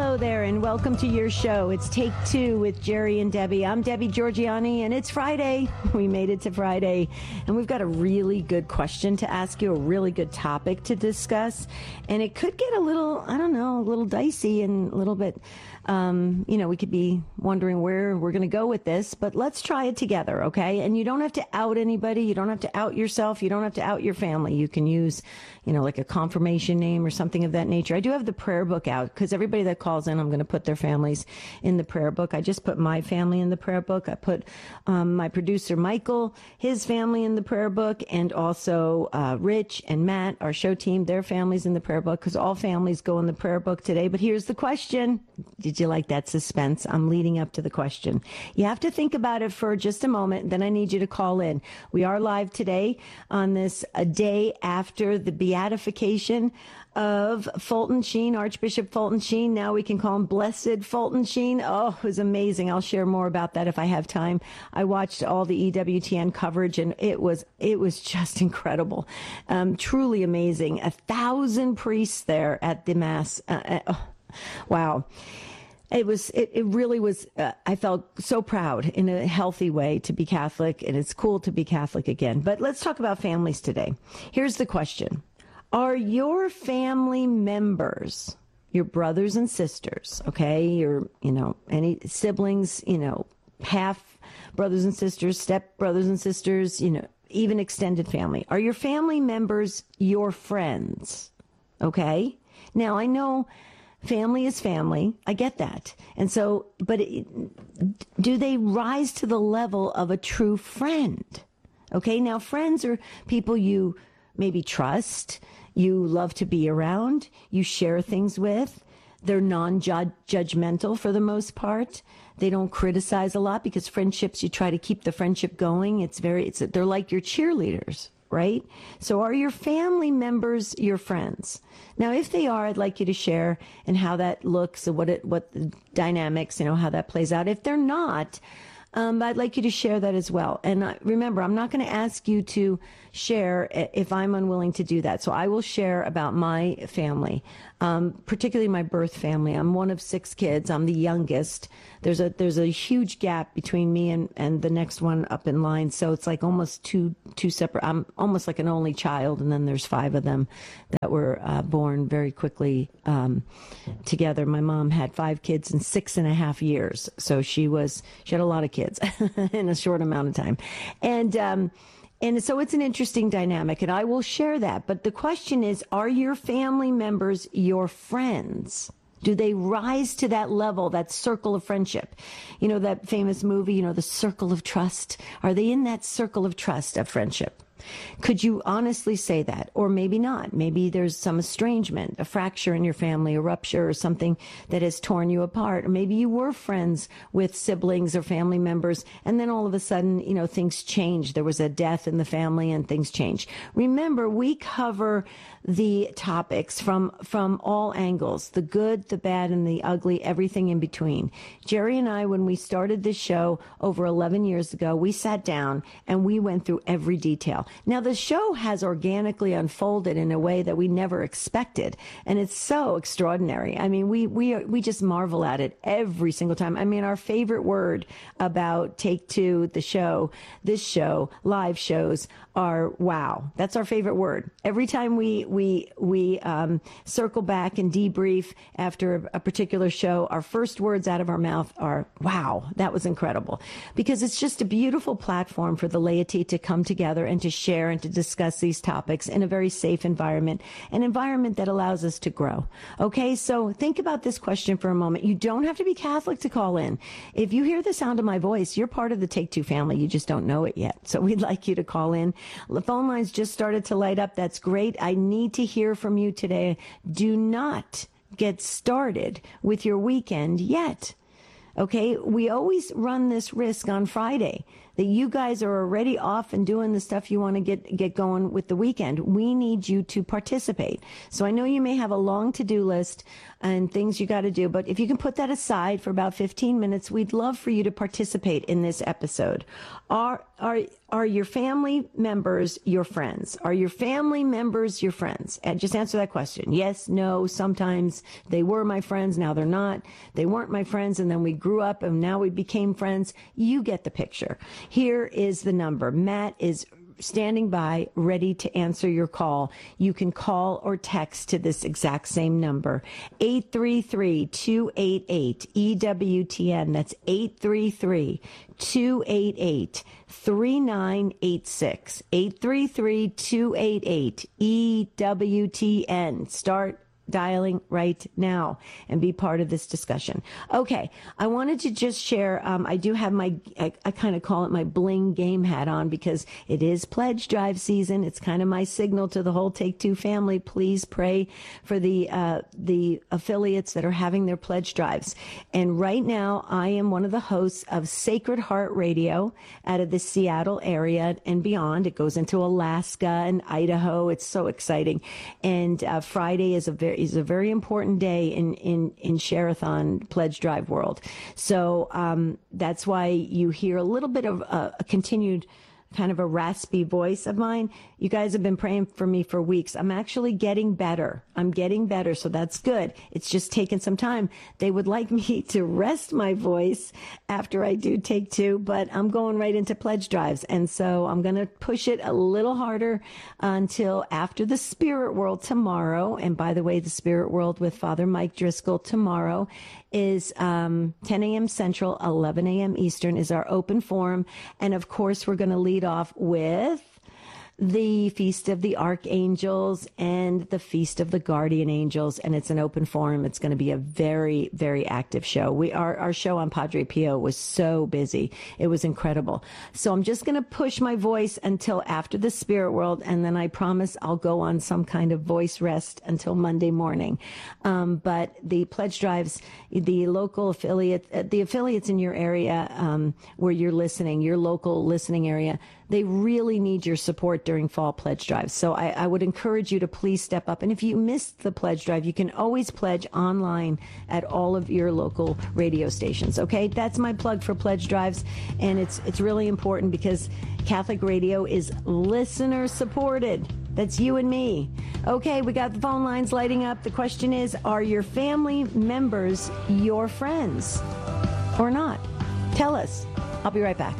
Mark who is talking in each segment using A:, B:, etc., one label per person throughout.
A: Hello there, and welcome to your show. It's Take Two with Jerry and Debbie. I'm Debbie Georgianni, and it's Friday. We made it to Friday, and we've got a really good question to ask you, a really good topic to discuss, and it could get a little, I don't know, a little dicey and a little bit, we could be wondering where we're going to go with this, but let's try it together, okay? And you don't have to out anybody. You don't have to out yourself. You don't have to out your family. You can use, like a confirmation name or something of that nature. I do have the prayer book out because everybody that calls in, I'm going to put their families in the prayer book. I just put my family in the prayer book. I put my producer, Michael, his family in the prayer book, and also Rich and Matt, our show team, their families in the prayer book, because all families go in the prayer book today. But here's the question. Did you like that suspense? I'm leading up to the question. You have to think about it for just a moment, then I need you to call in. We are live today on this a day after the beatification of Fulton Sheen, Archbishop Fulton Sheen. Now we can call him Blessed Fulton Sheen. Oh, it was amazing. I'll share more about that if I have time. I watched all the EWTN coverage, and it was just incredible. Truly amazing. 1,000 priests there at the Mass. Wow. It really was, I felt so proud in a healthy way to be Catholic, and it's cool to be Catholic again. But let's talk about families today. Here's the question. Are your family members, your brothers and sisters, okay, your, any siblings, half brothers and sisters, step brothers and sisters, even extended family, are your family members your friends? Okay? Now, I know family is family. I get that. And so, but do they rise to the level of a true friend? Okay. Now, friends are people you maybe trust, you love to be around, you share things with. They're non-judgmental for the most part. They don't criticize a lot because friendships, you try to keep the friendship going. They're like your cheerleaders. Right? So are your family members your friends? Now, if they are, I'd like you to share and how that looks and what the dynamics, how that plays out. If they're not, I'd like you to share that as well. And remember, I'm not going to ask you to share if I'm unwilling to do that. So I will share about my family, particularly my birth family. I'm one of 6 kids. I'm the youngest. There's a huge gap between me and the next one up in line. So it's like almost two separate. I'm almost like an only child, and then there's 5 of them that were born very quickly together. My mom had 5 kids in 6.5 years, so she had a lot of kids in a short amount of time, and so it's an interesting dynamic, and I will share that. But the question is, are your family members your friends? Do they rise to that level, that circle of friendship? That famous movie, The Circle of Trust. Are they in that circle of trust of friendship? Could you honestly say that? Or maybe not. Maybe there's some estrangement, a fracture in your family, a rupture or something that has torn you apart. Or maybe you were friends with siblings or family members, and then all of a sudden, things changed. There was a death in the family and things changed. Remember, we cover the topics from all angles, the good, the bad, and the ugly, everything in between. Jerry and I, when we started this show over 11 years ago, we sat down and we went through every detail. Now, the show has organically unfolded in a way that we never expected, and it's so extraordinary. I mean, we just marvel at it every single time. I mean, our favorite word about Take Two, the show, this show, live shows are wow. That's our favorite word. Every time we circle back and debrief after a particular show, our first words out of our mouth are wow, that was incredible, because it's just a beautiful platform for the laity to come together and to share and to discuss these topics in a very safe environment, an environment that allows us to grow. Okay, so think about this question for a moment. You don't have to be Catholic to call in. If you hear the sound of my voice, you're part of the Take Two family. You just don't know it yet. So we'd like you to call in. The phone lines just started to light up. That's great. I need to hear from you today. Do not get started with your weekend yet. Okay, we always run this risk on Friday that you guys are already off and doing the stuff you want to get going with the weekend. We need you to participate. So I know you may have a long to-do list and things you got to do, but if you can put that aside for about 15 minutes, we'd love for you to participate in this episode. Are your family members your friends? Are your family members your friends? And just answer that question. Yes, no, sometimes they were my friends, now they're not. They weren't my friends, and then we grew up and now we became friends. You get the picture. Here is the number. Matt is standing by, ready to answer your call. You can call or text to this exact same number, 833-288-EWTN. That's 833-288-3986. 833-288-EWTN. Start dialing right now and be part of this discussion. Okay, I wanted to just share, I do have I kind of call it my bling game hat on because it is pledge drive season. It's kind of my signal to the whole Take Two family. Please pray for the affiliates that are having their pledge drives. And right now, I am one of the hosts of Sacred Heart Radio out of the Seattle area and beyond. It goes into Alaska and Idaho. It's so exciting. And Friday is a very important day in Share-a-thon Pledge Drive world. So that's why you hear a little bit of a continued kind of a raspy voice of mine. You guys have been praying for me for weeks. I'm actually getting better. I'm getting better, so that's good. It's just taken some time. They would like me to rest my voice after I do Take Two, but I'm going right into pledge drives, and so I'm going to push it a little harder until after the Spirit World tomorrow. And by the way, the Spirit World with Father Mike Driscoll tomorrow is 10 a.m. Central, 11 a.m. Eastern is our open forum. And of course, we're going to lead off with the Feast of the Archangels and the Feast of the Guardian Angels, and it's an open forum. It's going to be a very, very active show. Our show on Padre Pio was so busy. It was incredible. So I'm just going to push my voice until after the Spirit World, and then I promise I'll go on some kind of voice rest until Monday morning. But the pledge drives, the local affiliate, the affiliates in your area where you're listening, your local listening area, they really need your support during fall pledge drives. So I would encourage you to please step up. And if you missed the pledge drive, you can always pledge online at all of your local radio stations. Okay, that's my plug for pledge drives. And it's really important because Catholic radio is listener supported. That's you and me. Okay, we got the phone lines lighting up. The question is, are your family members your friends or not? Tell us. I'll be right back.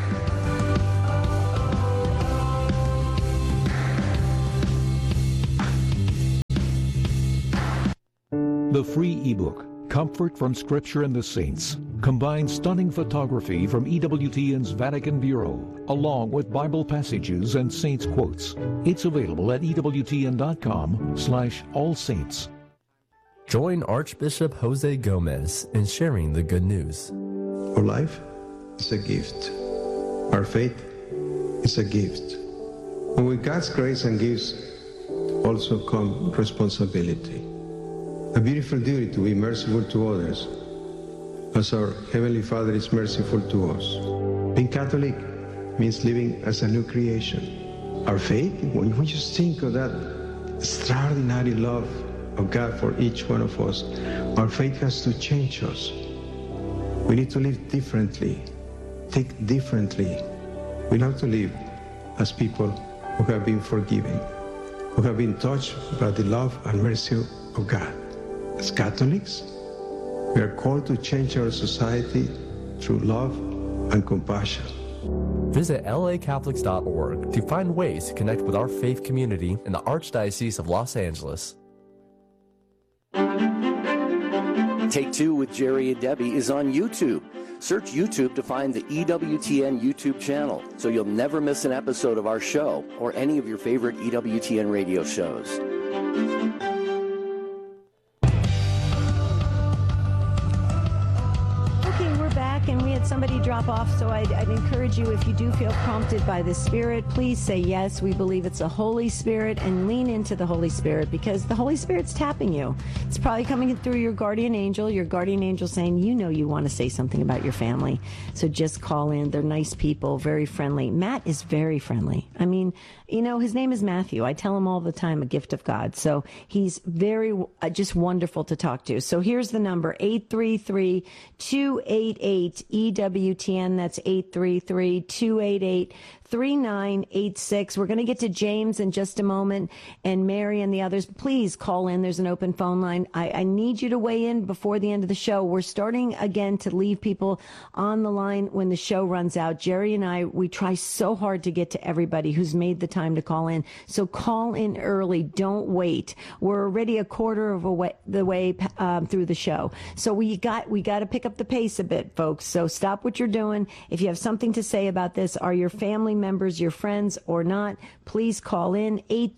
B: The free ebook, Comfort from Scripture and the Saints, combines stunning photography from EWTN's Vatican Bureau, along with Bible passages and saints' quotes. It's available at EWTN.com/allsaints.
C: Join Archbishop Jose Gomez in sharing the good news.
D: Our life is a gift. Our faith is a gift. And with God's grace and gifts also come responsibility. A beautiful duty to be merciful to others, as our Heavenly Father is merciful to us. Being Catholic means living as a new creation. Our faith, when you just think of that extraordinary love of God for each one of us, our faith has to change us. We need to live differently, think differently. We have to live as people who have been forgiven, who have been touched by the love and mercy of God. As Catholics, we are called to change our society through love and compassion.
C: Visit lacatholics.org to find ways to connect with our faith community in the Archdiocese of Los Angeles.
E: Take Two with Jerry and Debbie is on YouTube. Search YouTube to find the EWTN YouTube channel so you'll never miss an episode of our show or any of your favorite EWTN radio shows.
A: and we had somebody drop off, so I'd encourage you, if you do feel prompted by the Spirit, please say yes. We believe it's the Holy Spirit, and lean into the Holy Spirit, because the Holy Spirit's tapping you. It's probably coming through your guardian angel saying, you want to say something about your family. So just call in. They're nice people, very friendly. Matt is very friendly. I mean, his name is Matthew. I tell him all the time, a gift of God. So he's very, just wonderful to talk to. So here's the number, 833-288-EWTN. That's 833-288-3986. We're going to get to James in just a moment, and Mary and the others. Please call in. There's an open phone line. I need you to weigh in before the end of the show. We're starting again to leave people on the line when the show runs out. Jerry and I, we try so hard to get to everybody who's made the time to call in. So call in early. Don't wait. We're already a quarter of the way through the show. So we got to pick up the pace a bit, folks. So stop what you're doing. If you have something to say about this, are your family members your friends or not? Please call in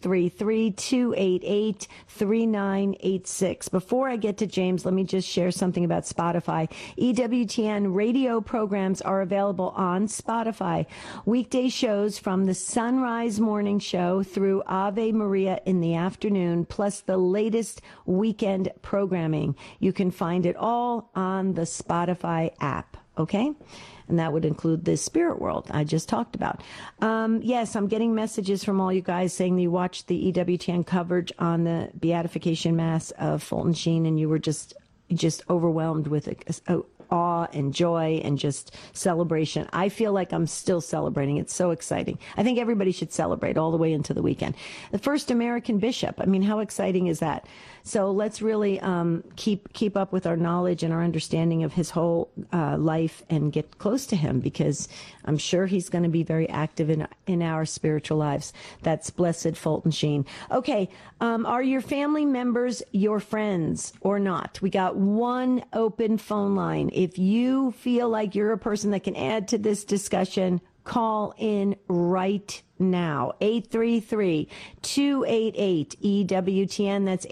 A: 833-288-3986. Before I get to James, let me just share something about Spotify. EWTN radio programs are available on Spotify. Weekday shows from the Sunrise Morning Show through Ave Maria in the afternoon, plus the latest weekend programming. You can find it all on the Spotify app, okay? And that would include the Spirit World I just talked about. Yes, I'm getting messages from all you guys saying that you watched the EWTN coverage on the Beatification Mass of Fulton Sheen, and you were just overwhelmed with awe and joy and just celebration. I feel like I'm still celebrating. It's so exciting. I think everybody should celebrate all the way into the weekend. The first American bishop. I mean, how exciting is that? So let's really keep up with our knowledge and our understanding of his whole life and get close to him, because I'm sure he's going to be very active in our spiritual lives. That's Blessed Fulton Sheen. Okay, are your family members your friends or not? We got one open phone line. If you feel like you're a person that can add to this discussion, call in right now. 833-288-EWTN. That's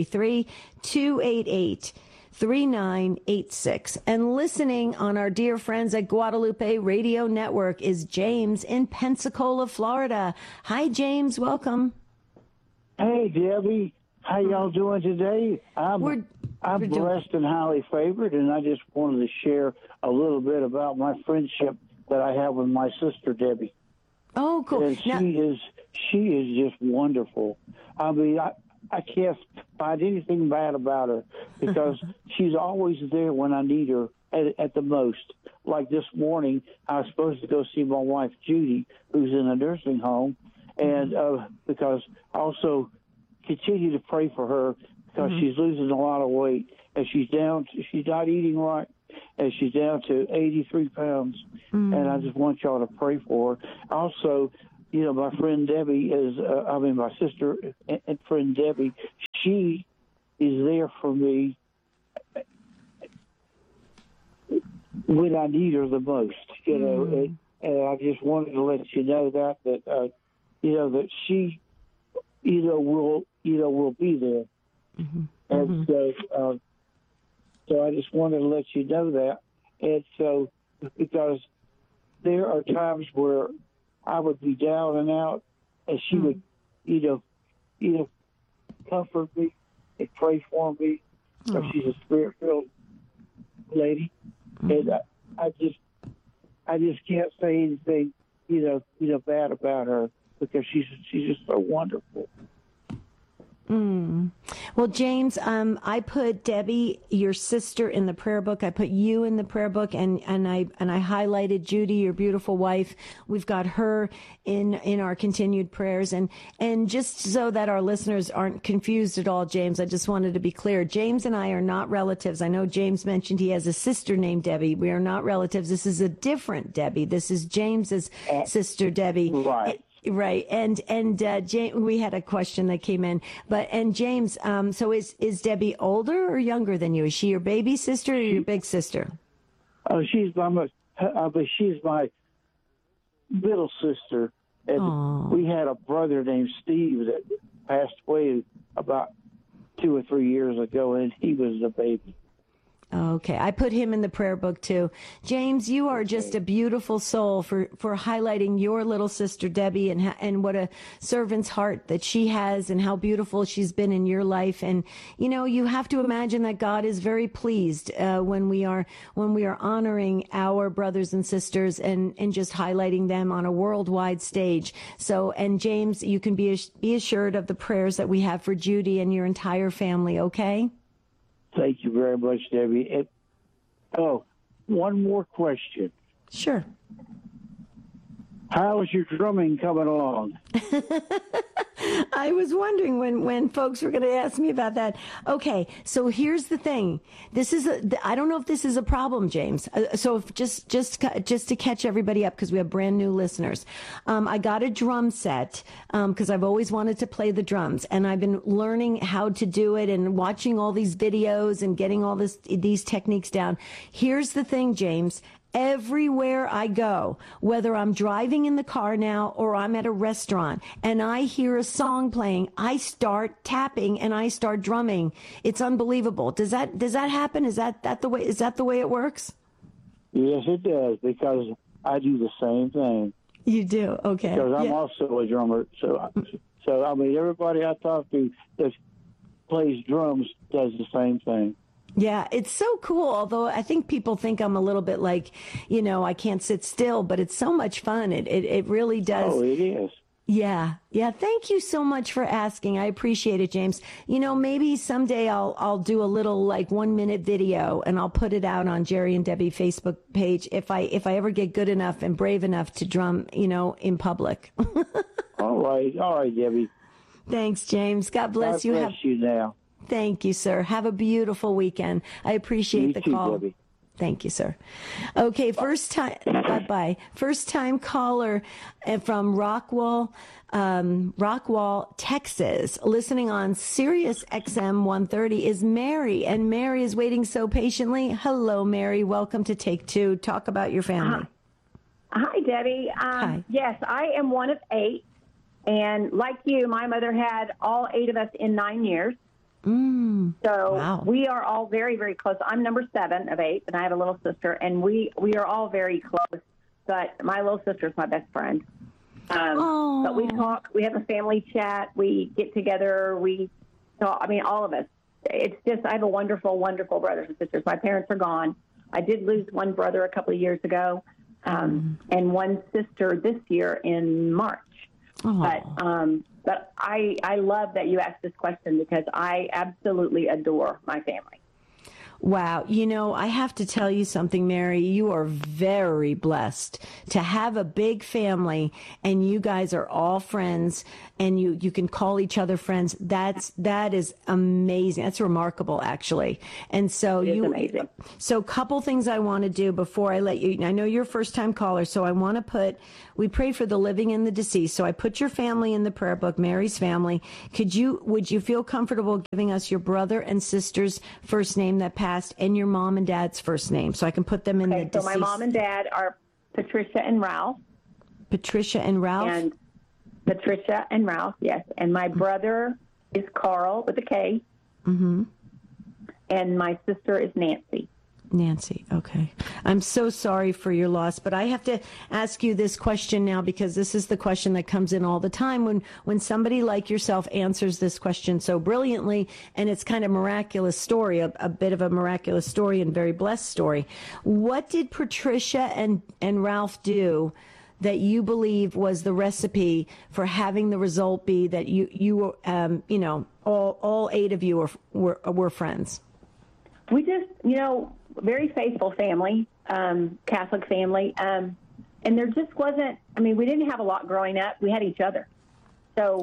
A: 833-288-3986. And listening on our dear friends at Guadalupe Radio Network is James in Pensacola, Florida. Hi, James. Welcome.
F: Hey, Debbie. How y'all doing today? I'm blessed and highly favored, and I just wanted to share a little bit about my friendship that I have with my sister, Debbie.
A: Oh, cool.
F: And she is just wonderful. I mean, I can't find anything bad about her, because she's always there when I need her at the most. Like this morning, I was supposed to go see my wife, Judy, who's in a nursing home, and because I also continue to pray for her, because she's losing a lot of weight, and she's not eating right, and she's down to 83 pounds, and I just want y'all to pray for her. Also, my friend Debbie my sister and friend Debbie, she is there for me when I need her the most, and I just wanted to let you know that that she, will be there. And so I just wanted to let you know that. And so, because there are times where I would be down and out, and she would, comfort me and pray for me. She's a spirit-filled lady, and I just can't say anything, bad about her, because she's just so wonderful.
A: Well, James, I put Debbie, your sister, in the prayer book. I put you in the prayer book, and I highlighted Judy, your beautiful wife. We've got her in our continued prayers, and just so that our listeners aren't confused at all, James, I just wanted to be clear. James and I are not relatives. I know James mentioned he has a sister named Debbie. We are not relatives. This is a different Debbie. This is James's sister, Debbie.
F: Right.
A: Right. And James, we had a question that came in, and James, so is Debbie older or younger than you? Is she your baby sister or your big sister?
F: She's my middle sister. And we had a brother named Steve that passed away about 2 or 3 years ago, and he was the baby.
A: Okay, I put him in the prayer book too. James, you are just a beautiful soul for highlighting your little sister Debbie and what a servant's heart that she has and how beautiful she's been in your life. And you know, you have to imagine that God is very pleased when we are honoring our brothers and sisters and just highlighting them on a worldwide stage. So, and James, you can be assured of the prayers that we have for Judy and your entire family. Okay.
F: Thank you very much, Debbie. One more question.
A: Sure.
F: How is your drumming coming along?
A: I was wondering when folks were going to ask me about that. Okay, so here's the thing. I don't know if this is a problem, James. So if just to catch everybody up, because we have brand new listeners, I got a drum set because I've always wanted to play the drums, and I've been learning how to do it and watching all these videos and getting all these techniques down. Here's the thing, James. Everywhere I go, whether I'm driving in the car now or I'm at a restaurant and I hear a song playing, I start tapping and I start drumming. It's unbelievable. Does that happen? Is that the way it works?
F: Yes, it does, because I do the same thing.
A: You do? Okay.
F: Because I'm also a drummer. So I mean, everybody I talk to that plays drums does the same thing.
A: Yeah, it's so cool. Although I think people think I'm a little bit like, you know, I can't sit still, but it's so much fun. It really does.
F: Oh, it is.
A: Yeah. Thank you so much for asking. I appreciate it, James. You know, maybe someday I'll do a little 1 minute video and I'll put it out on Jerry and Debbie Facebook page if I ever get good enough and brave enough to drum, you know, in public.
F: All right, Debbie.
A: Thanks, James. God bless you.
F: God bless you now.
A: Thank you, sir. Have a beautiful weekend. I appreciate the call.
F: Debbie.
A: Thank you, sir. Okay, first time caller from Rockwall, Texas, listening on Sirius XM 130 is Mary, and Mary is waiting so patiently. Hello, Mary. Welcome to Take Two. Talk about your family.
G: Hi, Debbie.
A: Hi.
G: Yes, I am one of 8, and like you, my mother had all 8 of us in 9 years. So
A: wow.
G: We are all very, very close. I'm number 7 of 8, and I have a little sister, and we are all very close. But my little sister is my best friend. But we talk. We have a family chat. We get together. We talk. I mean, all of us. It's just I have a wonderful, wonderful brothers and sisters. My parents are gone. I did lose one brother a couple of years ago, and one sister this year in March. But I love that you asked this question because I absolutely adore my family.
A: Wow. You know, I have to tell you something, Mary. You are very blessed to have a big family and you guys are all friends and you can call each other friends. That is amazing. That's remarkable, actually. And so
G: it is amazing.
A: So a couple things I want to do before I let you, I know you're a first time caller, so I want to we pray for the living and the deceased. So I put your family in the prayer book, Mary's family. Would you feel comfortable giving us your brother and sister's first name that passed and your mom and dad's first name so I can put them in the deceased?
G: So my mom and dad are Patricia and Ralph.
A: Patricia and Ralph?
G: And Patricia and Ralph, yes. And my brother is Carl with a K. Mm-hmm. And my sister is Nancy.
A: Nancy, okay. I'm so sorry for your loss, but I have to ask you this question now because this is the question that comes in all the time when somebody like yourself answers this question so brilliantly, and it's kind of miraculous story, a bit of a miraculous story and very blessed story. What did Patricia and Ralph do that you believe was the recipe for having the result be that you all 8 of you were friends?
G: We just, very faithful family, Catholic family. And there just wasn't, we didn't have a lot growing up. We had each other. So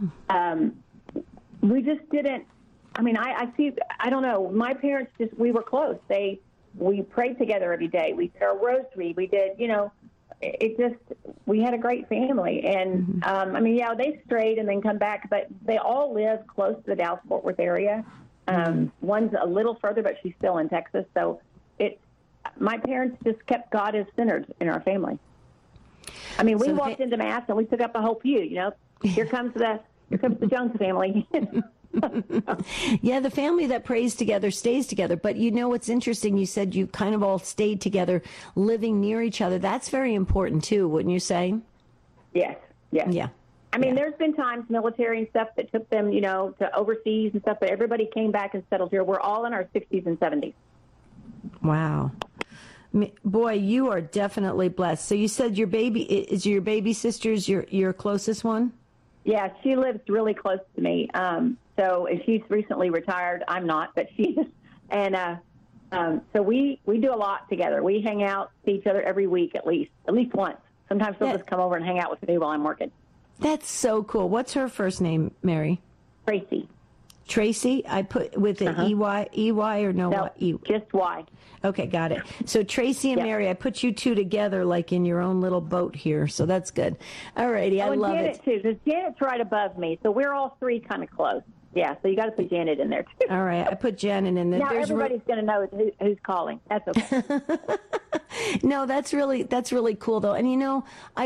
G: we just didn't, I don't know. My parents we were close. We prayed together every day. We did our rosary. We did, we had a great family. And, they strayed and then come back, but they all live close to the Dallas-Fort Worth area. One's a little further, but she's still in Texas. So my parents just kept God as centered in our family. We walked into Mass and we took up a whole pew, Here comes the Jones family.
A: Yeah, the family that prays together stays together. But you know what's interesting? You said you kind of all stayed together, living near each other. That's very important, too, wouldn't you say?
G: Yes.
A: Yeah.
G: I mean, there's been times, military and stuff, that took them, to overseas and stuff, but everybody came back and settled here. We're all in our 60s and 70s.
A: Wow. Boy, you are definitely blessed. So you said your baby sister's your closest one?
G: Yeah, she lives really close to me. And she's recently retired. I'm not, but she is. And so we do a lot together. We hang out, see each other every week at least once. Sometimes they'll just come over and hang out with me while I'm working.
A: That's so cool. What's her first name, Mary?
G: Tracy.
A: Tracy? I put with an E-Y or no?
G: No, just Y.
A: Okay, got it. So Tracy and Mary, I put you two together like in your own little boat here, so that's good. All righty, I love
G: Janet,
A: it.
G: too, because Janet's right above me, so we're all three kind of close. Yeah, so you got to put Janet in there, too.
A: All right, I put Janet in there.
G: Now everybody's going to know who's calling. That's okay.
A: No, that's really cool, though. And,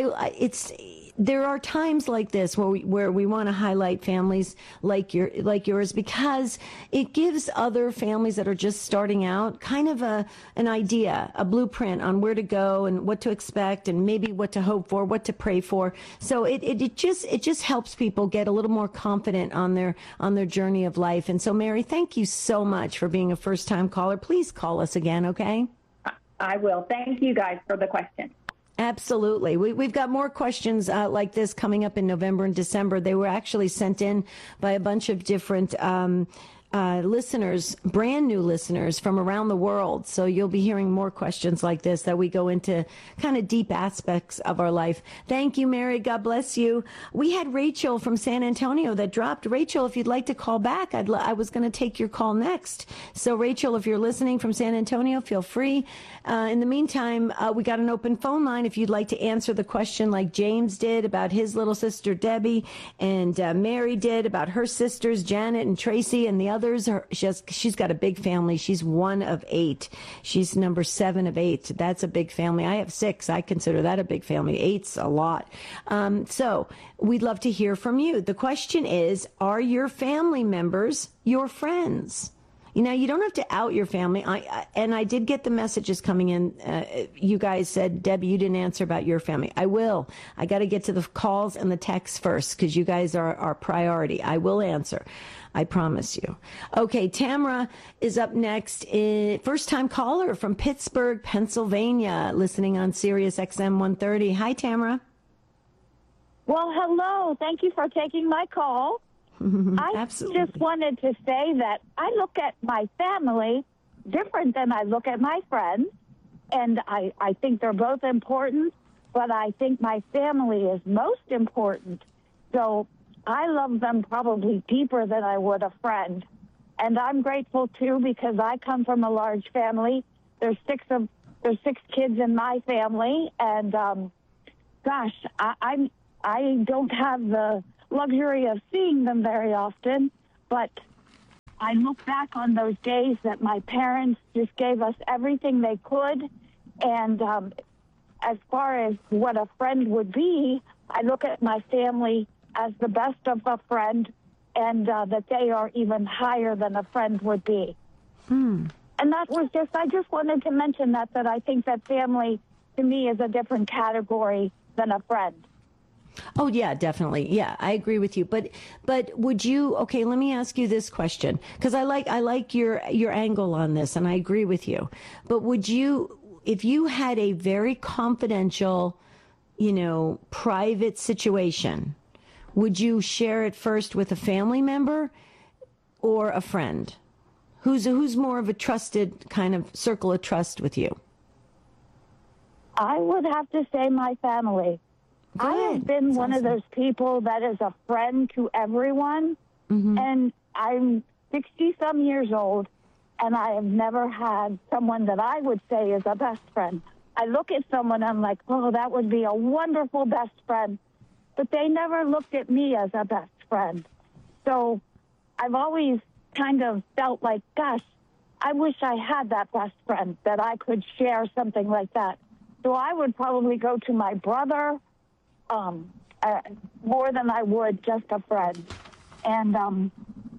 A: there are times like this where we want to highlight families like yours, because it gives other families that are just starting out kind of an idea, a blueprint on where to go and what to expect and maybe what to hope for, what to pray for. So it just helps people get a little more confident on their journey of life. And so, Mary, thank you so much for being a first-time caller. Please call us again, okay?
G: I will. Thank you guys for the question.
A: Absolutely. We've got more questions like this coming up in November and December. They were actually sent in by a bunch of different listeners, brand new listeners from around the world. So you'll be hearing more questions like this that we go into kind of deep aspects of our life. Thank you, Mary. God bless you. We had Rachel from San Antonio that dropped. Rachel, if you'd like to call back, I was going to take your call next. So Rachel, if you're listening from San Antonio, feel free. In the meantime, we got an open phone line if you'd like to answer the question like James did about his little sister, Debbie, and Mary did about her sisters, Janet and Tracy, and the others. She's got a big family. She's one of 8. She's number 7 of 8. That's a big family. I have 6. I consider that a big family. 8's a lot. So we'd love to hear from you. The question is, are your family members your friends? You don't have to out your family. I did get the messages coming in. You guys said, Debbie, you didn't answer about your family. I will. I got to get to the calls and the texts first because you guys are our priority. I will answer. I promise you. Okay, Tamara is up next. First-time caller from Pittsburgh, Pennsylvania, listening on Sirius XM 130. Hi, Tamara.
H: Well, hello. Thank you for taking my call. I just wanted to say that I look at my family different than I look at my friends, and I think they're both important, but I think my family is most important. So I love them probably deeper than I would a friend. And I'm grateful, too, because I come from a large family. There's 6 kids in my family, and, gosh, I don't have the luxury of seeing them very often, but I look back on those days that my parents just gave us everything they could, and as far as what a friend would be, I look at my family as the best of a friend, and that they are even higher than a friend would be. And that was I just wanted to mention that I think that family, to me, is a different category than a friend.
A: Oh, yeah, definitely. Yeah, I agree with you. But would you, okay, let me ask you this question, because I like your angle on this, and I agree with you. But would you, if you had a very confidential, private situation, would you share it first with a family member or a friend? Who's more of a trusted kind of circle of trust with you?
H: I would have to say my family.
A: Good.
H: I have been one of those people that is a friend to everyone, and I'm 60-some years old, and I have never had someone that I would say is a best friend. I look at someone, I'm like, oh, that would be a wonderful best friend, but they never looked at me as a best friend. So I've always kind of felt like, gosh, I wish I had that best friend, that I could share something like that. So I would probably go to my brother, more than I would just a friend. And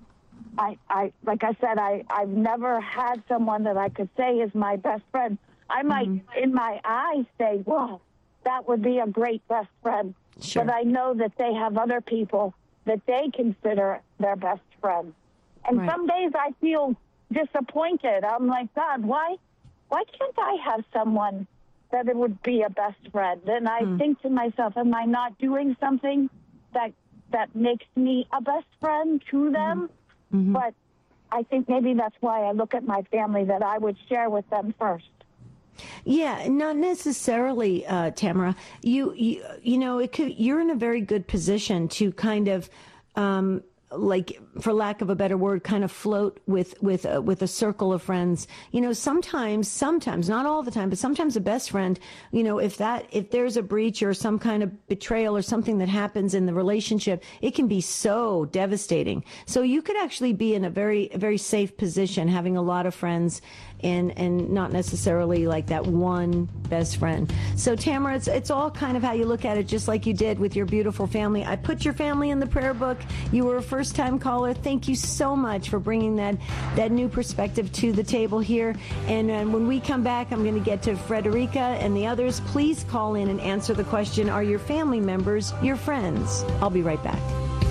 H: I like I said, I've never had someone that I could say is my best friend. I might, in my eyes, say, well, that would be a great best friend. Sure. But I know that they have other people that they consider their best friend. And some days I feel disappointed. I'm like, God, why can't I have someone that it would be a best friend? And I think to myself, am I not doing something that makes me a best friend to them? But I think maybe that's why I look at my family, that I would share with them first.
A: Yeah, not necessarily, Tamara. You know, you're in a very good position to kind of, like, for lack of a better word, kind of float with a circle of friends. You know, sometimes, not all the time, but sometimes a best friend, you know, if there's a breach or some kind of betrayal or something that happens in the relationship, it can be so devastating. So you could actually be in a very, very safe position, having a lot of friends and not necessarily like that one best friend. So Tamara, it's all kind of how you look at it, just like you did with your beautiful family. I put your family in the prayer book. You were a first-time caller. Thank you so much for bringing that new perspective to the table here. And when we come back, I'm going to get to Frederica and the others. Please call in and answer the question, are your family members your friends? I'll be right back.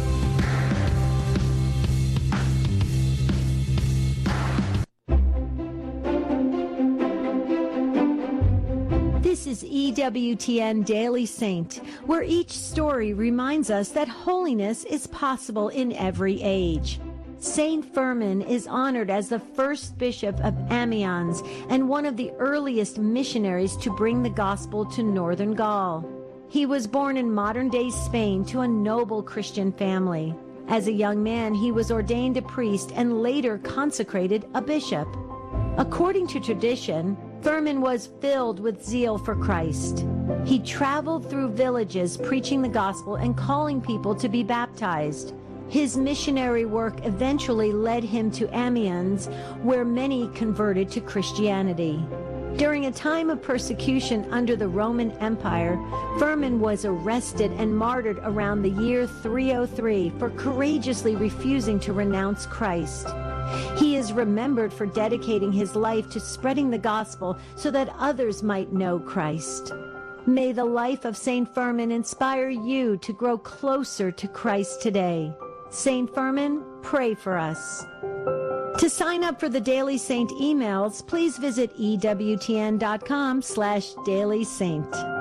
A: This is EWTN Daily Saint, where each story reminds us that holiness is possible in every age. Saint Firmin is honored as the first bishop of Amiens and one of the earliest missionaries to bring the gospel to northern Gaul. He was born in modern-day Spain to a noble Christian family. As a young man, he was ordained a priest and later consecrated a bishop. According to tradition, Firmin was filled with zeal for Christ. He traveled through villages preaching the gospel and calling people to be baptized. His missionary work eventually led him to Amiens, where many converted to Christianity. During a time of persecution under the Roman Empire, Firmin was arrested and martyred around the year 303 for courageously refusing to renounce Christ. He is remembered for dedicating his life to spreading the gospel so that others might know Christ. May the life of Saint Firmin inspire you to grow closer to Christ today. Saint Firmin, pray for us. To sign up for the Daily Saint emails, please visit EWTN.com/dailysaint.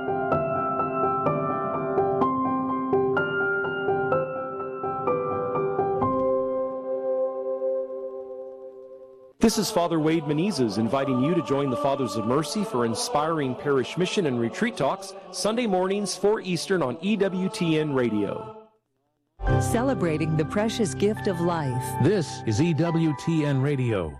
I: This is Father Wade Menezes inviting you to join the Fathers of Mercy for inspiring parish mission and retreat talks Sunday mornings 4 Eastern on EWTN Radio.
J: Celebrating the precious gift of life.
B: This is EWTN Radio.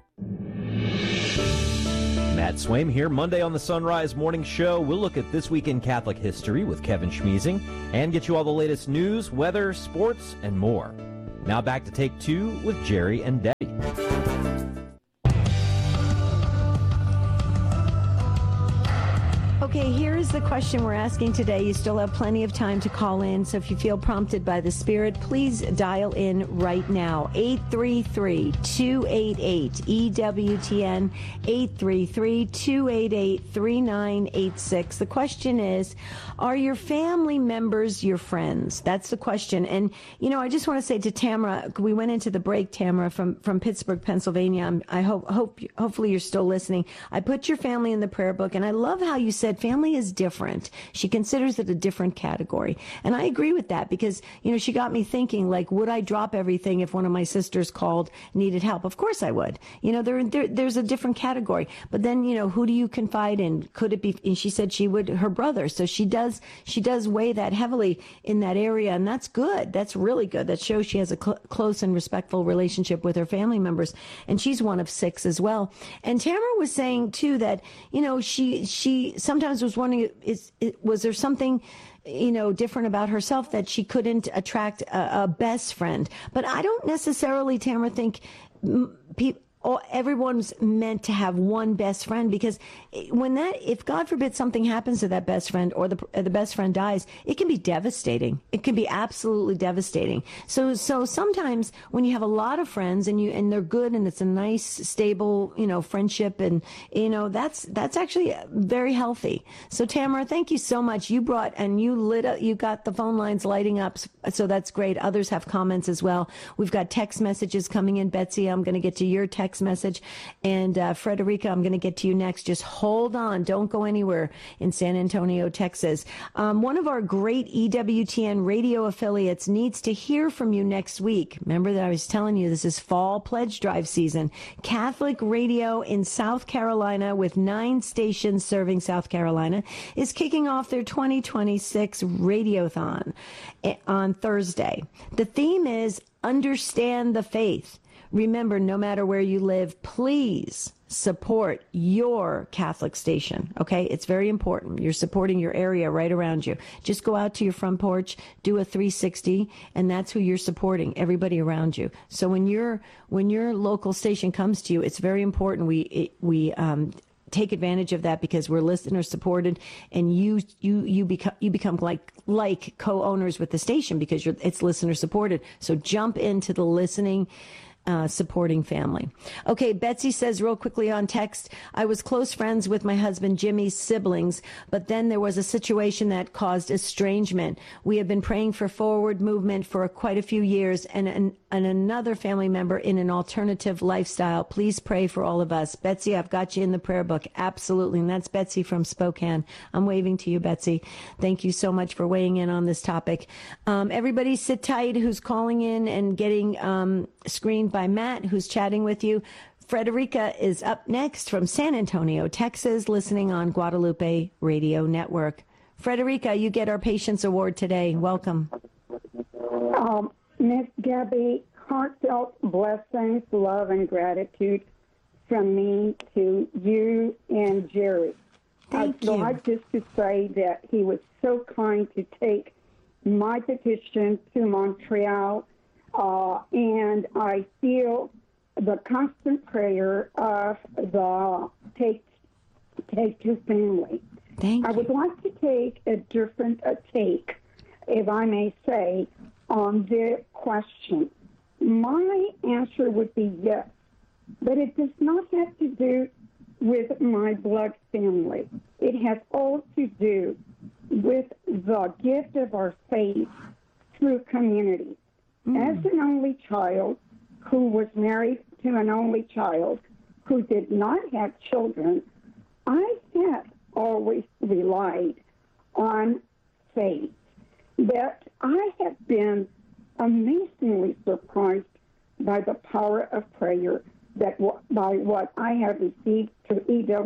K: Matt Swaim here. Monday on the Sunrise Morning Show, we'll look at This Week in Catholic History with Kevin Schmeezing and get you all the latest news, weather, sports, and more. Now back to Take Two with Jerry and Debbie.
A: Okay, here is the question we're asking today. You still have plenty of time to call in, so if you feel prompted by the Spirit, please dial in right now. 833-288-EWTN, 833-288-3986. The question is, are your family members your friends? That's the question. And, you know, I just want to say to Tamara, we went into the break, Tamara, from Pittsburgh, Pennsylvania. Hopefully you're still listening. I put your family in the prayer book, and I love how you said family is different. She considers it a different category. And I agree with that because, you know, she got me thinking, like, would I drop everything if one of my sisters called, needed help? Of course I would. You know, there's a different category. But then, you know, who do you confide in? Could it be, and she said she would, her brother. So she does weigh that heavily in that area. And that's good. That's really good. That shows she has a close and respectful relationship with her family members. And she's one of 6 as well. And Tamara was saying too that, you know, she sometimes was wondering, was there something, you know, different about herself that she couldn't attract a best friend? But I don't necessarily, Tamara, think everyone's meant to have one best friend, because if God forbid something happens to that best friend, or the best friend dies, it can be devastating. It can be absolutely devastating. So sometimes when you have a lot of friends and they're good and it's a nice, stable, friendship, and that's actually very healthy. So Tamara, thank you so much. You got the phone lines lighting up, so that's great. Others have comments as well. We've got text messages coming in. Betsy, I'm going to get to your text message, and Frederica, I'm going to get to you next. Just hold on, don't go anywhere in San Antonio, Texas. One of our great EWTN radio affiliates needs to hear from you next week. Remember that I was telling you this is fall pledge drive season. Catholic Radio in South Carolina, with 9 stations serving South Carolina, is kicking off their 2026 Radiothon on Thursday. The theme is Understand the Faith. Remember, no matter where you live, please support your Catholic station, okay? It's very important. You're supporting your area right around you. Just go out to your front porch, do a 360, and that's who you're supporting, everybody around you. So when your local station comes to you, it's very important we take advantage of that, because we're listener supported, and you become like co-owners with the station, because it's listener supported. So jump into the listening supporting family. Okay, Betsy says real quickly on text, I was close friends with my husband Jimmy's siblings, but then there was a situation that caused estrangement. We have been praying for forward movement for quite a few years, and another family member in an alternative lifestyle. Please pray for all of us. Betsy, I've got you in the prayer book. Absolutely. And that's Betsy from Spokane. I'm waving to you, Betsy. Thank you so much for weighing in on this topic. Everybody sit tight who's calling in and getting screened by Matt, who's chatting with you. Frederica is up next from San Antonio, Texas, listening on Guadalupe Radio Network. Frederica, you get our Patience Award today. Welcome.
L: Miss Debbie, heartfelt blessings, love, and gratitude from me to you and Jerry.
A: Thank you.
L: I'd like just to say that he was so kind to take my petition to Montreal, and I feel the constant prayer of the Take Two family.
A: Thank you.
L: I would like to take a different take, if I may say, on the question. My answer would be yes, but it does not have to do with my blood family. It has all to do with the gift of our faith through community. As an only child who was married to an only child who did not have children, I have always relied on faith. But I have been amazingly surprised by the power of prayer, by what I have received through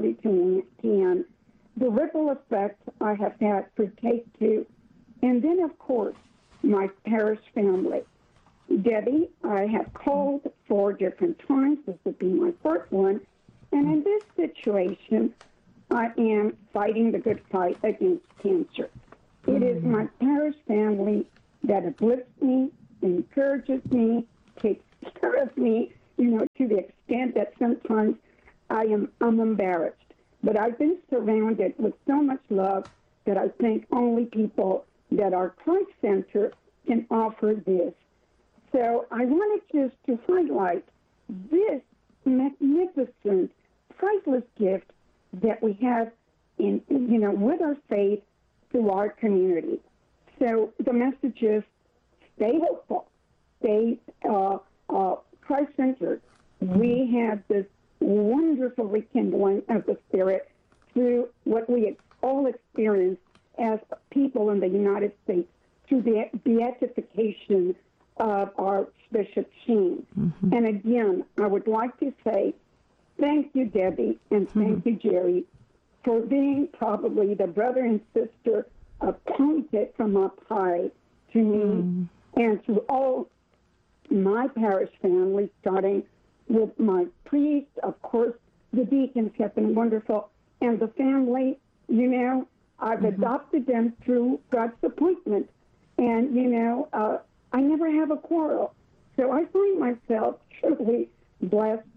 L: EWTN, the ripple effect I have had for Take Two, and then, of course, my parish family. Debbie, I have called 4 different times. This would be my 4th one. And in this situation, I am fighting the good fight against cancer. It is my parish family that uplifts me, encourages me, takes care of me, to the extent that sometimes I'm embarrassed. But I've been surrounded with so much love that I think only people that are Christ-centered can offer this. So I wanted just to highlight this magnificent, priceless gift that we have with our faith to our community. So the message is stay hopeful, stay Christ-centered. We have this wonderful rekindling of the Spirit through what we all experience as people in the United States through the beatification of Archbishop Sheen. And again, I would like to say thank you, Debbie, and thank you, Jerry, for being probably the brother and sister appointed from up high to me and to all my parish family, starting with my priest. Of course, the deacons have been wonderful, and the family, I've adopted them through God's appointment. And, I never have a quarrel. So I find myself truly blessed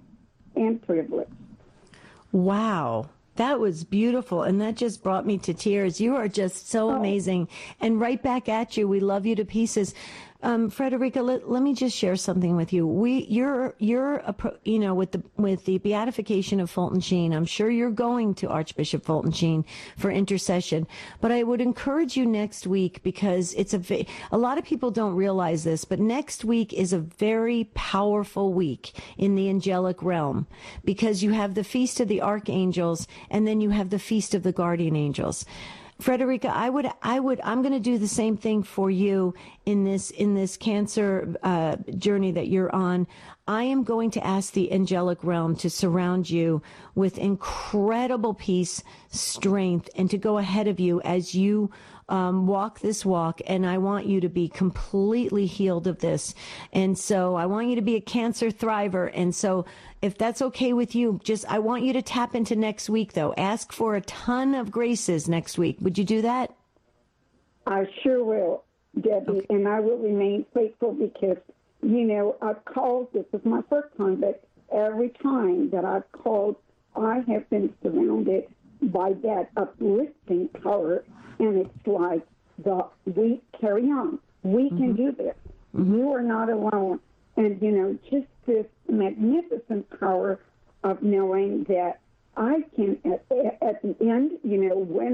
L: and privilege.
A: Wow. That was beautiful, and that just brought me to tears. You are just so amazing, and right back at you. We love you to pieces. Frederica, let me just share something with you. You're with the beatification of Fulton Sheen. I'm sure you're going to Archbishop Fulton Sheen for intercession, but I would encourage you next week, because it's a lot of people don't realize this, but next week is a very powerful week in the angelic realm, because you have the Feast of the Archangels, and then you have the Feast of the Guardian Angels. Frederica, I'm going to do the same thing for you in this cancer journey that you're on. I am going to ask the angelic realm to surround you with incredible peace, strength, and to go ahead of you as you walk this walk, and I want you to be completely healed of this. And so I want you to be a cancer thriver. And so if that's okay with you, I want you to tap into next week, though. Ask for a ton of graces next week. Would you do that?
L: I sure will, Debbie, okay. And I will remain faithful, because, I've called, this is my first time, but every time that I've called, I have been surrounded by that uplifting power. And it's like, we carry on. We can do this. You are not alone. And, just this magnificent power of knowing that I can, at the end, when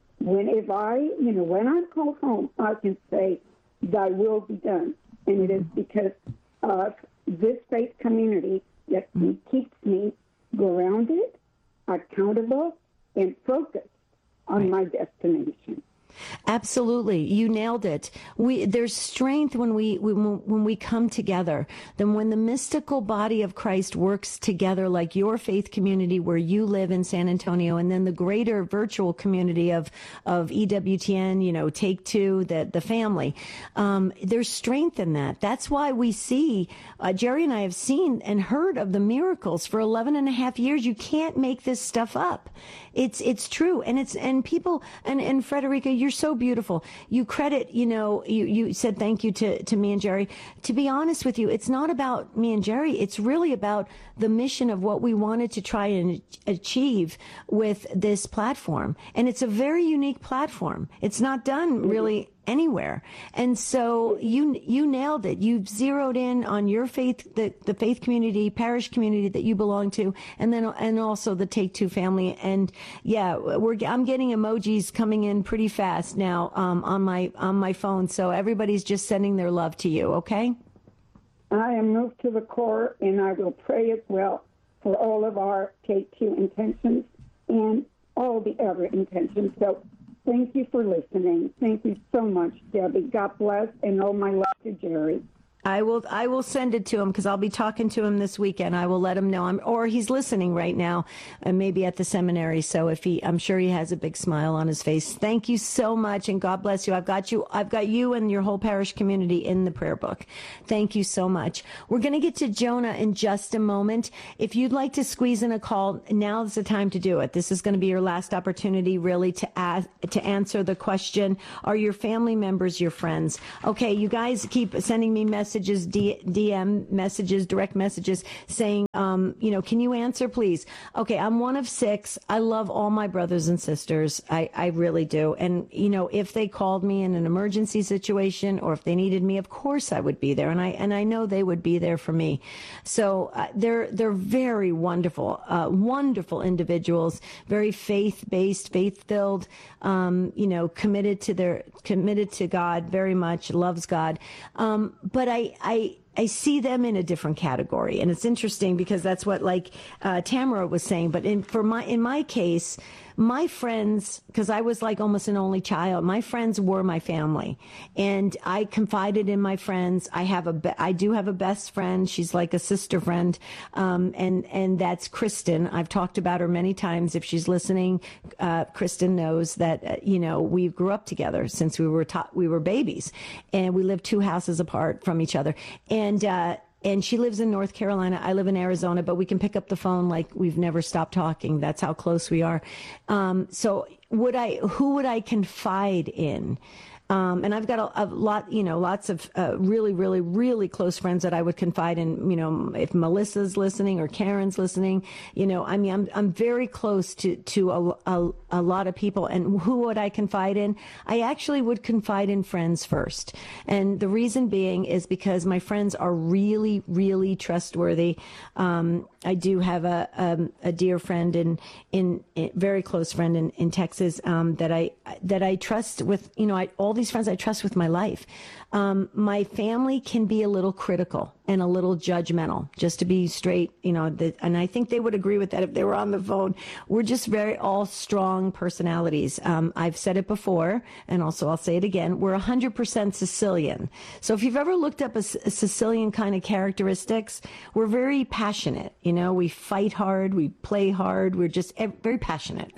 L: I'm called home, I can say, thy will be done. And it is because of this faith community that keeps me grounded, accountable, and focused on my destination.
A: Absolutely. You nailed it. There's strength when we come together. Then when the mystical body of Christ works together, like your faith community where you live in San Antonio, and then the greater virtual community of EWTN, Take Two, the family. There's strength in that. That's why we see, Jerry and I have seen and heard of the miracles for 11 and a half years. You can't make this stuff up. It's true. And people, and Frederica, you're so beautiful. You credit, you said thank you to me and Jerry. To be honest with you, it's not about me and Jerry. It's really about the mission of what we wanted to try and achieve with this platform. And it's a very unique platform. It's not done really anywhere. And so you nailed it. You've zeroed in on your faith, the faith community, parish community that you belong to, and also the Take Two family. And yeah, I'm getting emojis coming in pretty fast now on my phone. So everybody's just sending their love to you. Okay.
L: I am moved to the core, and I will pray as well for all of our Take Two intentions and all the other intentions. So thank you for listening. Thank you so much, Debbie. God bless, and all my love to Jerry.
A: I will send it to him, because I'll be talking to him this weekend. I will let him know or he's listening right now, and maybe at the seminary. So I'm sure he has a big smile on his face. Thank you so much, and God bless you. I've got you and your whole parish community in the prayer book. Thank you so much. We're going to get to Jonah in just a moment. If you'd like to squeeze in a call, now's the time to do it. This is going to be your last opportunity, really, to answer the question: are your family members your friends? Okay, you guys keep sending me messages, DM messages, direct messages saying, can you answer, please? Okay, I'm one of 6. I love all my brothers and sisters. I really do. And, if they called me in an emergency situation, or if they needed me, of course I would be there. And I know they would be there for me. So they're very wonderful, wonderful individuals, very faith-based, faith-filled, committed to God very much, loves God. But I see them in a different category, and it's interesting because that's what Tamara was saying. But in my case, my friends, because I was like almost an only child, my friends were my family, and I confided in my friends. I do have a best friend. She's like a sister friend, and that's Kristen. I've talked about her many times. If she's listening, Kristen knows that we grew up together since we were babies, and we lived 2 houses apart from each other, and she lives in North Carolina. I live in Arizona, but we can pick up the phone like we've never stopped talking. That's how close we are. So who would I confide in? And I've got a lot, lots of really, really, really close friends that I would confide in, if Melissa's listening or Karen's listening, I'm very close to a lot of people. And who would I confide in? I actually would confide in friends first. And the reason being is because my friends are really, really trustworthy. I do have a dear friend very close friend in Texas, that I trust with, all these friends I trust with my life. My family can be a little critical and a little judgmental, just to be straight, and I think they would agree with that if they were on the phone. We're just all strong personalities. I've said it before, and also I'll say it again. We're 100% Sicilian. So if you've ever looked up a Sicilian kind of characteristics, we're very passionate. We fight hard, we play hard, we're just very passionate.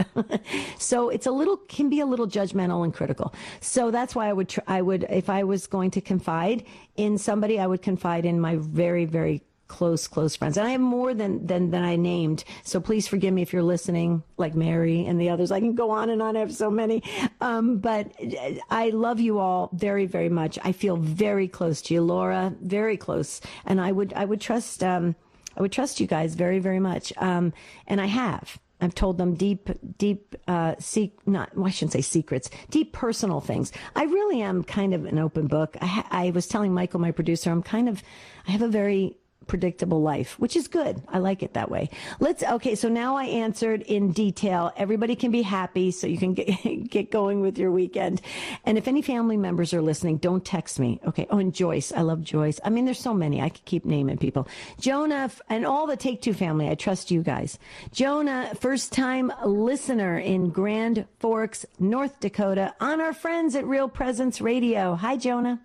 A: So can be a little judgmental and critical. So that's why I would, if I was going to confide in somebody, I would confide in my very, very close friends. And I have more than I named. So please forgive me if you're listening, like Mary and the others. I can go on and on. I have so many. But I love you all very, very much. I feel very close to you, Laura, very close. And I would trust you guys very, very much. And I have. I've told them deep, I shouldn't say secrets, deep personal things. I really am kind of an open book. I was telling Michael, my producer, I have a very predictable life, which is good. I like it that way. So now I answered in detail. Everybody can be happy so you can get going with your weekend. And if any family members are listening, don't text me. Okay. Oh, and Joyce. I love Joyce. I mean, there's so many. I could keep naming people. Jonah and all the Take Two family. I trust you guys. Jonah, first time listener in Grand Forks, North Dakota, on our friends at Real Presence Radio. Hi, Jonah.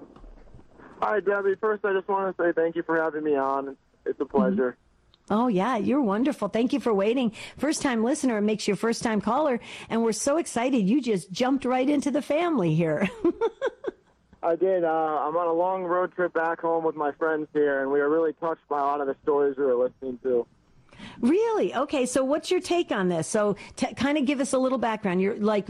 M: Hi, Debbie. First, I just want to say thank you for having me on. It's a pleasure.
A: Mm-hmm. Oh, yeah, you're wonderful. Thank you for waiting. First-time listener makes you a first-time caller, and we're so excited. You just jumped right into the family here.
M: I did. I'm on a long road trip back home with my friends here, and we were really touched by a lot of the stories we were listening to.
A: Really? Okay. So what's your take on this? So kind of give us a little background. You're like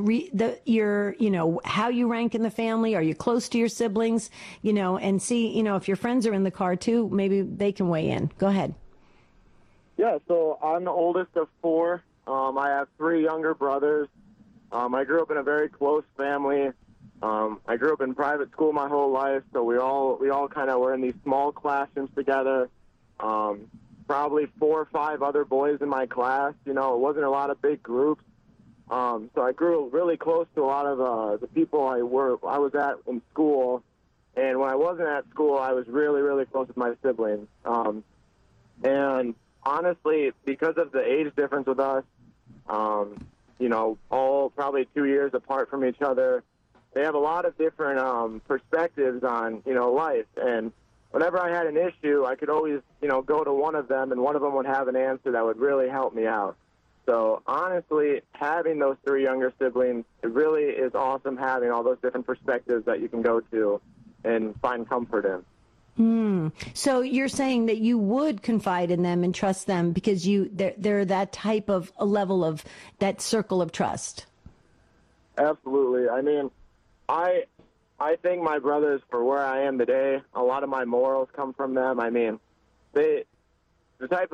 A: how you rank in the family. Are you close to your siblings? And see, if your friends are in the car too, maybe they can weigh in. Go ahead.
M: Yeah. So I'm the oldest of four. I have three younger brothers. I grew up in a very close family. I grew up in private school my whole life. So we all kind of were in these small classrooms together. Probably 4 or 5 other boys in my class. It wasn't a lot of big groups. So I grew really close to a lot of the people I was at in school. And when I wasn't at school, I was really, really close with my siblings. And honestly, because of the age difference with us, all probably 2 years apart from each other, they have a lot of different perspectives on, life. And whenever I had an issue, I could always, go to one of them, and one of them would have an answer that would really help me out. So honestly, having those 3 younger siblings, it really is awesome having all those different perspectives that you can go to and find comfort in.
A: So you're saying that you would confide in them and trust them because they're that type of a level of that circle of trust. Absolutely.
M: I mean, I thank my brothers for where I am today. A lot of my morals come from them. I mean, the type